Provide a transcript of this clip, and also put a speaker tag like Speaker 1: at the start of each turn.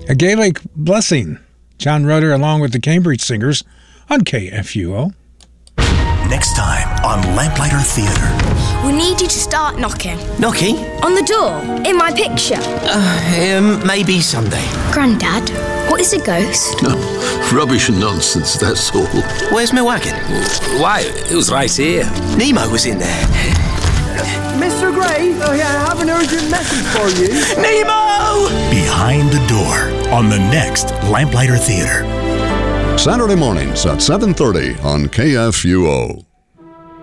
Speaker 1: A Gaelic blessing. John Rudder along with the Cambridge Singers on KFUO.
Speaker 2: Next time on Lamplighter Theatre.
Speaker 3: We need you to start knocking.
Speaker 4: Knocking?
Speaker 3: On the door, in my picture.
Speaker 4: Maybe someday.
Speaker 3: Grandad, what is a ghost?
Speaker 5: Rubbish and nonsense, that's all.
Speaker 4: Where's my wagon?
Speaker 6: Why, it was right here.
Speaker 4: Nemo was in there.
Speaker 7: Mr. Gray, I have an urgent message for you.
Speaker 4: Nemo!
Speaker 2: Behind the Door on the next Lamplighter Theatre.
Speaker 8: Saturday mornings at 7:30 on KFUO.